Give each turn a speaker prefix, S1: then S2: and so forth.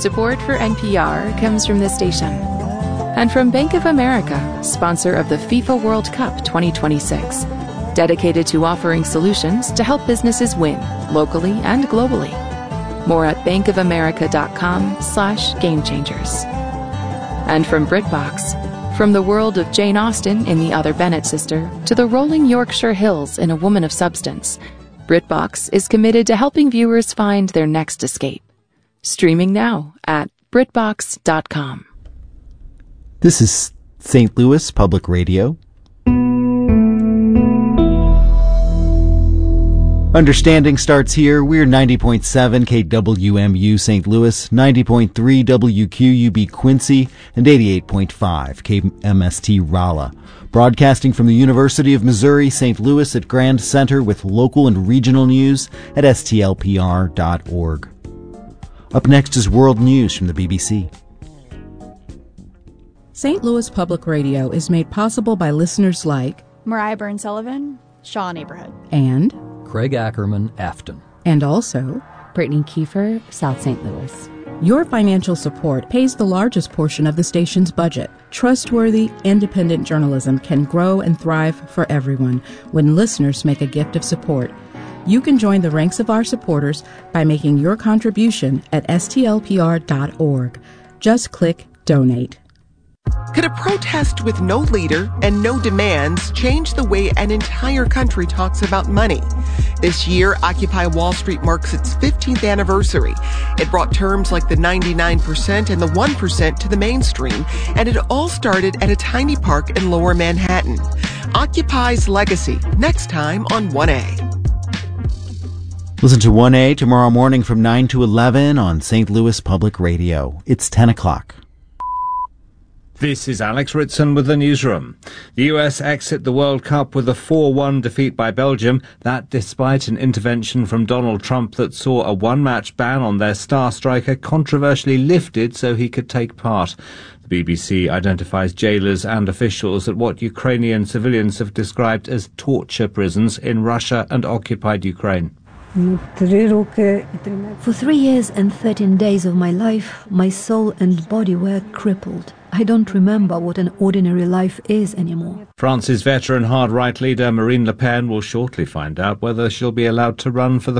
S1: Support for NPR comes from this station and from Bank of America, sponsor of the FIFA World Cup 2026, dedicated to offering solutions to help businesses win locally and globally. More at bankofamerica.com/gamechangers. And from BritBox, from the world of Jane Austen in The Other Bennet Sister to the rolling Yorkshire Hills in A Woman of Substance, BritBox is committed to helping viewers find their next escape. Streaming now at BritBox.com.
S2: This is St. Louis Public Radio. Understanding starts here. We're 90.7 KWMU St. Louis, 90.3 WQUB Quincy, and 88.5 KMST Rolla. Broadcasting from the University of Missouri St. Louis at Grand Center with local and regional news at stlpr.org. Up next is World News from the BBC.
S3: St. Louis Public Radio is made possible by listeners like
S4: Mariah Byrne-Sullivan, Shaw Neighborhood,
S3: and
S5: Craig Ackerman, Afton,
S3: and also
S6: Brittany Kiefer, South St. Louis.
S3: Your financial support pays the largest portion of the station's budget. Trustworthy, independent journalism can grow and thrive for everyone when listeners make a gift of support. You can join the ranks of our supporters by making your contribution at stlpr.org. Just click Donate.
S7: Could a protest with no leader and no demands change the way an entire country talks about money? This year, Occupy Wall Street marks its 15th anniversary. It brought terms like the 99% and the 1% to the mainstream, and it all started at a tiny park in Lower Manhattan. Occupy's legacy, next time on 1A.
S2: Listen to 1A tomorrow morning from 9 to 11 on St. Louis Public Radio. It's 10 o'clock.
S8: This is Alex Ritson with the newsroom. The US exit the World Cup with a 4-1 defeat by Belgium, that despite an intervention from Donald Trump that saw a one-match ban on their star striker controversially lifted so he could take part. The BBC identifies jailers and officials at what Ukrainian civilians have described as torture prisons in Russia and occupied Ukraine.
S9: For 3 years and 13 days of my life, my soul and body were crippled. I don't remember what an ordinary life is anymore.
S8: France's veteran hard-right leader Marine Le Pen will shortly find out whether she'll be allowed to run for the